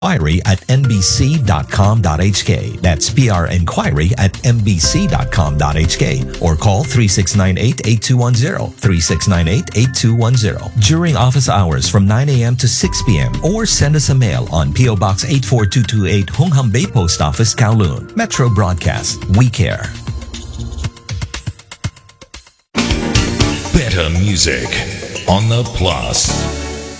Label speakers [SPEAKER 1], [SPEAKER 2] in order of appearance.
[SPEAKER 1] Inquiry at nbc.com.hk. That's PR Inquiry at nbc.com.hk or call 3698-8210, 3698-8210 during office hours from 9 a.m. to 6 p.m. or send us a mail on P.O. Box 84228 Hungham Bay Post Office, Kowloon. Metro Broadcast. We care.
[SPEAKER 2] Better music on the Plus.